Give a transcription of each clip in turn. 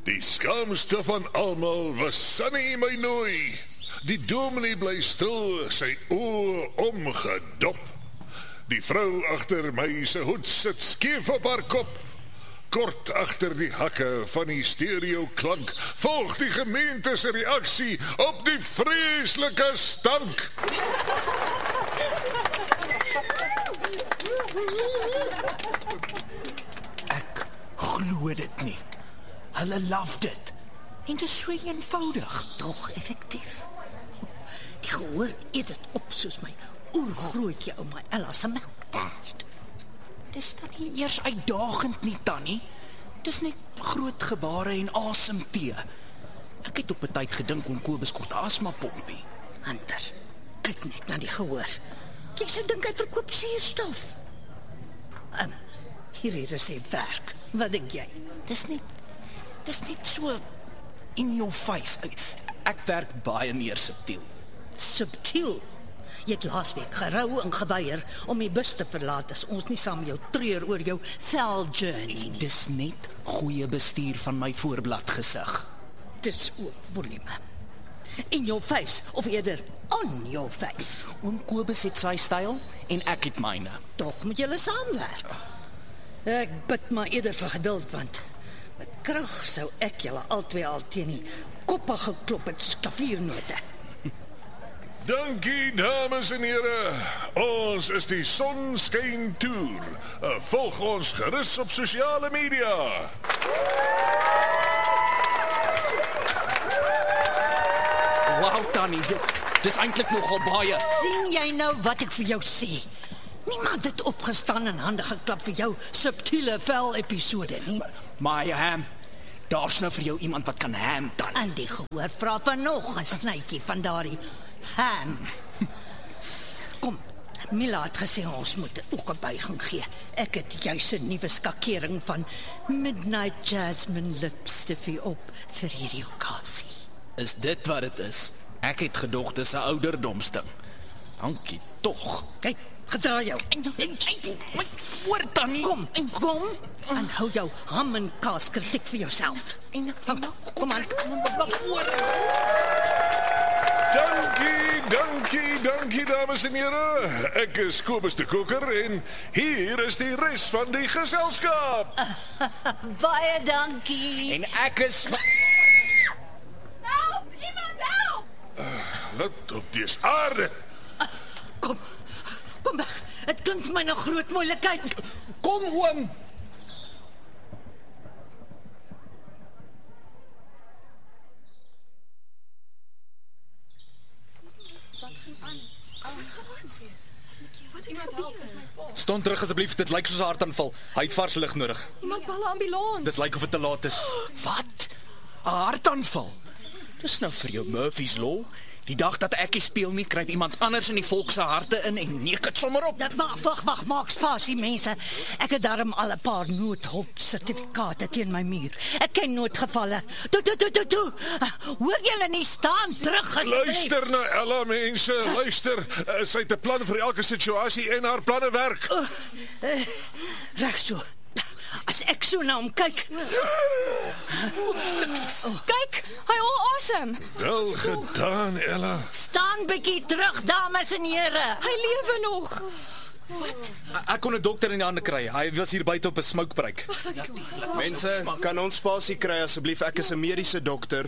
Die skaamste van almal was Sunny my nooi. Die dominee bly stil, sy oë omgedop. Die vrou agter my se hoed sit skief op haar kop. Kort agter die hakke van die stereo klank volg die gemeente se reaksie op die vreeslike stank. Ek glo dit nie. Hulle love dit. En dit is so eenvoudig. Tog effektief. Die gehoor eet dit op soos my oergrootjie ouma Ella se melktert. Dis dan nie eers uitdagend nie, Tannie. Dis net groot gebare en asemtee. Ek het op 'n tyd gedink om Kobus kort asma pompie. Hunter, kyk net na die gehoor. Jy sou dink hy verkoop suurstof. Hierdie resep werk. Wat dink jy? Dis net so in your face. Ek werk baie meer subtiel. Subtiel. Jy het laasweek gerou en geweier om die bus te verlaat as ons nie saam jou treur oor jou vel journey nie. Dis net goeie bestuur van my voorblad gesig. Dis ook volume. In your face, of eerder on your face. Oom Kobus het sy styl en ek het myne. Tog moet julle saamwerk. Ek bid maar eerder vir geduld, want met krag sou ek julle albei al teen die koppe geklop het klaviernote. Dankie, dames en here. Ons is die Sonskyn Tour. Volg ons gerus op sosiale media. Wow, Tannie, dis eintlik nogal baie. Sien jy nou wat ek vir jou sê? Niemand het opgestaan en hande geklap vir jou subtiele vel episode nie. Maar daar's nou vir jou iemand wat kan ham, Tannie. En die gehoor vra van nog 'n snytjie van daardie ham. Kom, Mila het gesê ons moet ook 'n buiging gee. Ek het juis 'n nuwe skakering van Midnight Jasmine Lipstiffy op vir hierdie okasie. Is dit wat dit is? Ek het gedog dis 'n ouderdomsding. Dankie tog. Kyk, gedraai jou. Hoor Tannie. Kom, en hou jou ham en kaas kritiek vir jouself. Kom aan. Dankie dames en here. Ek is Kobus de Koker en hier is die res van die geselskap. Baie dankie. En ek is Help, iemand help. Wat op die aarde? Kom weg. Dit klink vir my 'n groot moeilikheid. Kom oom. Staan terug asseblief, dit lyk soos 'n hartaanval. Hy het vars lig nodig. Iemand bel 'n ambulans. Dit lyk of dit te laat is. Wat? 'n Hartaanval? Dis nou vir jou Murphy's Law. Die dag dat ek nie speel nie, kruip iemand anders in die volk se harte in en neek dit sommer op. Wag, maak spasie mense. Ek het daarom al 'n paar noodhulp-sertifikate teen my muur. Ek ken noodgevalle. Toe. Hoor julle nie, staan terug asseblief. Luister na Ella mense, luister. Sy het 'n plan vir elke situasie en haar planne werk. Reg so. As ek so na hom kyk. Kyk, hy al awesome. Wel gedaan, Ella. Staan bietjie terug, dames en here. Hy lewe nog. Ek kon 'n dokter in die hande kry. Hy was hier buite op 'n smokebreak. Mense, kan ons spasie kry asseblief? Ek is 'n mediese dokter.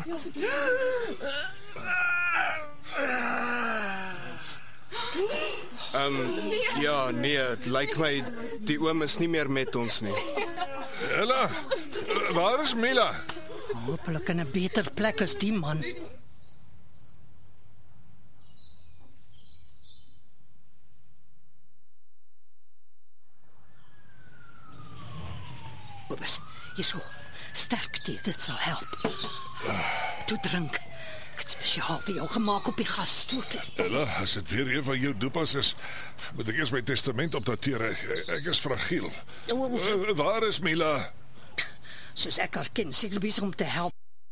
Ja, nee, het lyk my die oom is nie meer met ons nie. Ella, waar is Mila? Hoopelik in 'n beter plek as die man. Kobus, hierso. Sterk tee, dit sal help. Toe drink. Ek het spesiaal vir jou gemaak op die gasstoofie. Ella, as dit weer een van jou doepas is, moet ek eers my testament opdateer. Ek is fragiel. Waar is Mila? Soos ek haar ken, seker besig om te help.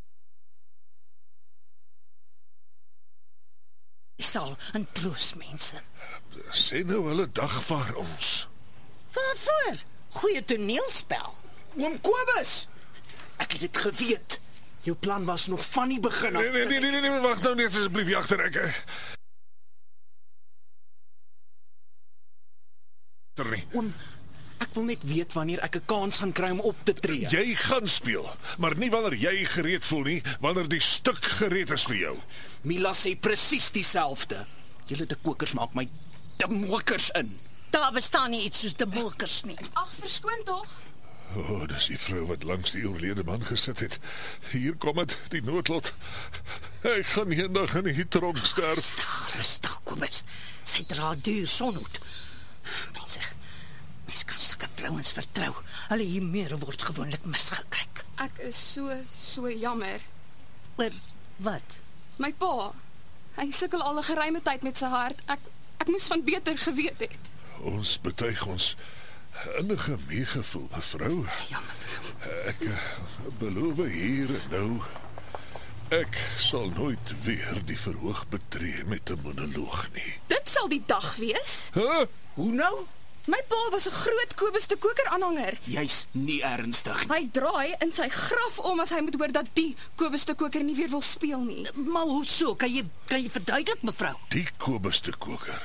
Ek sal 'n troos, mense. Sê nou hulle dagvaar ons. Waarvoor? Goeie toneelspel. Oom Kobus! Ek het dit geweet. Jou plan was nog van die begin af. Nee, wag nou net asseblief hier agter ek. Oom, ek wil net weet wanneer ek 'n kans gaan kry om op te tree. Jy gaan speel, maar nie wanneer jy gereed voel nie, wanneer die stuk gereed is vir jou. Mila sê presies dieselfde. Julle de kokers maak my de mokers in. Daar bestaan nie iets soos de molkers nie. Ag, verskoon tog. Dis die vrou wat langs die oorlede man gesit het. Hier kom dit, die noodlot. Ek gaan eendag in die tronk sterf. Rustig, Kobus. Sy dra duur sonhoed. Mens kan sulke vrouens vertrou. Hulle hiermee word gewoonlik misgekyk. Ek is so jammer. Maar wat? My pa, hy sukkel al 'n geruime tyd met sy hart. Ek moes van beter geweet het. Ons betuig ons innige meegevoel, mevrou. Ja, mevrou. Ek beloof hier en nou, ek sal nooit weer die verhoog betree met 'n monoloog nie. Dit sal die dag wees. Huh? Hoe nou? My pa was 'n groot Kobus de Koker aanhanger. Jy's nie ernstig nie. Hy draai in sy graf om as hy moet hoor dat die Kobus de Koker nie weer wil speel nie. Maar hoe so? Kan jy verduidelik, mevrou? Die Kobus de Koker.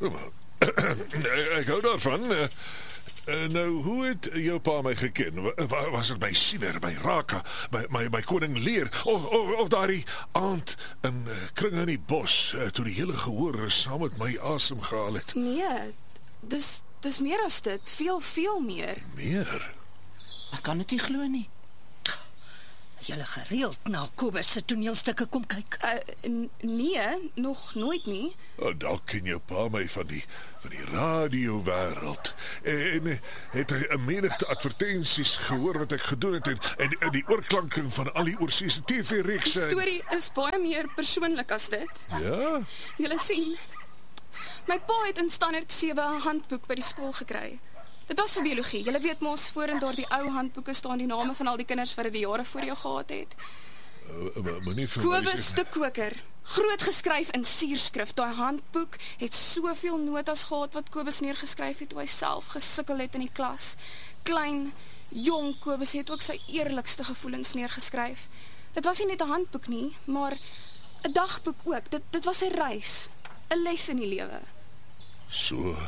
Ek hou daarvan. Nou, hoe het jou pa my geken? Was dit my siener, my raka, my koning Leer, of daardie aand in kring in die bos, toe die hele gehoor saam met my asem gehaal het? Nee, dis meer as dit, veel meer. Meer? Ek kan dit nie glo nie. Julle gereeld na Kobus se toneelstukke kom kyk? Nee, nog nooit nie. Dalk ken jou pa my van die radiowêreld. En het hy 'n menigte advertensies gehoor wat ek gedoen het en die oorklanking van al die oorseese TV-reekse. Die storie is baie meer persoonlik as dit. Ja? Julle sien, my pa het in standaard 7 'n handboek by die skool gekry. Dit was vir biologie. Julle weet mos, voor in daardie ou handboeke staan die name van al die kinders wat dit die jare voor jou gehad het. Moenie vir Kobus de Koker, groot geskryf in suurskrif. Daai handboek het soveel notas gehad wat Kobus neergeskryf het toe hy self gesukkel het in die klas. Klein, jong Kobus het ook sy eerlikste gevoelens neergeskryf. Dit was nie net 'n handboek nie, maar 'n dagboek ook. Dit was 'n reis, 'n les in die lewe. So,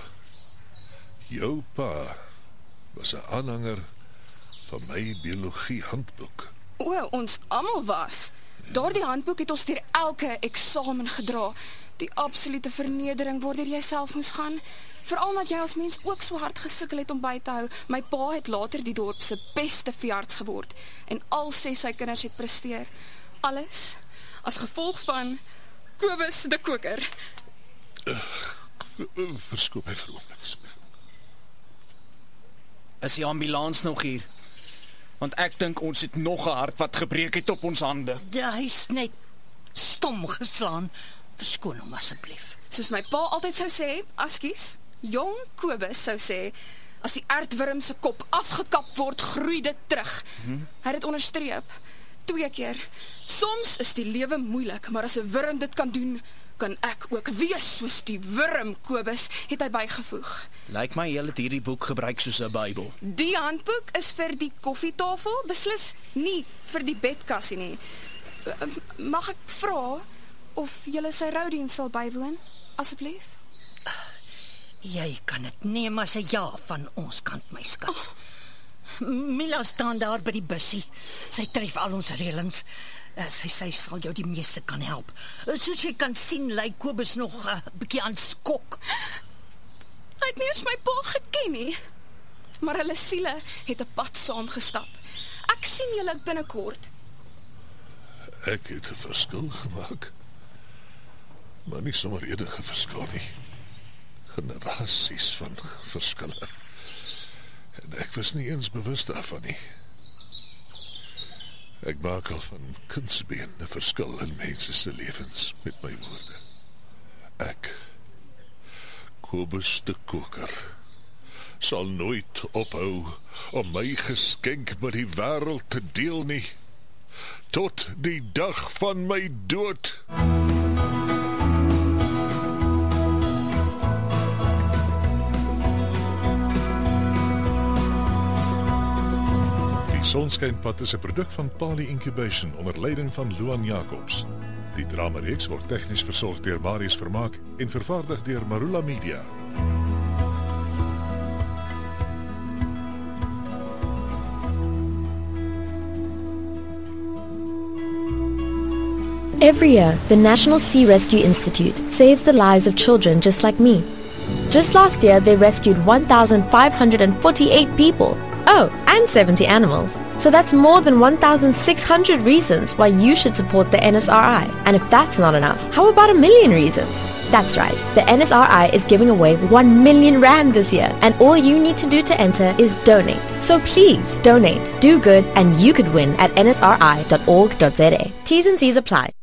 jou pa was 'n aanhanger van my biologie handboek. Ons almal was. Daardie handboek het ons deur elke eksamen gedra. Die absolute vernedering waardeur jy self moes gaan. Veral omdat jy as mens ook so hard gesukkel het om by te hou. My pa het later die dorp se beste veearts geword en al 6 sy kinders het presteer. Alles as gevolg van Kobus de Koker. Verskoon my vir 'n oomblik. Is die ambulans nog hier? Want ek dink ons het nog 'n hart wat gebreek het op ons hande. Hy's net stom geslaan. Verskoon hom asseblief. Soos my pa altyd sou sê, askies, jong Kobus sou sê, as die aardwurm se kop afgekap word, groei dit terug. Hy het dit onderstreep 2 keer. Soms is die lewe moeilik, maar as 'n wurm dit kan doen, kan ek ook wees soos die wurm, Kobus, het hy bygevoeg. Lyk my jy het hierdie boek gebruik soos 'n Bybel. Die handboek is vir die koffietafel, beslis nie vir die bedkassie nie. Mag ek vra of julle sy roudiens sal bywoon, asseblief? Jy kan dit neem as 'n ja van ons kant, my skat. Mila staan daar by die bussie. Sy tref al ons reëlings. Sy sal jou die meeste kan help. Soos jy kan sien, lyk Kobus nog 'n bietjie aan skok. Hy het nie eens my pa geken nie. Maar hulle siele het 'n pad saam gestap. Ek sien julle binnekort. Ek het 'n verskil gemaak. Maar nie sommer enige verskil nie. Generasies van verskille. En ek was nie eens bewus daarvan nie. Ek maak al van kindsbeen 'n verskil in mense se lewens met my woorde. Ek, Kobus de Koker, sal nooit ophou om my geskenk met die wêreld te deel nie, tot die dag van my dood. Sonskynpad is 'n produk van Pali Incubation onder leiding van Luan Jacobs. Die dramareeks word tegnies versorg deur Marius Vermaak en vervaardig deur Marula Media. Every year, the National Sea Rescue Institute saves the lives of children just like me. Just last year, they rescued 1,548 people. Oh, and 70 animals. So that's more than 1,600 reasons why you should support the NSRI. And if that's not enough, how about 1,000,000 reasons? That's right, the NSRI is giving away 1 million rand this year, and all you need to do to enter is donate. So please donate, do good, and you could win at nsri.org.za. T's and C's apply.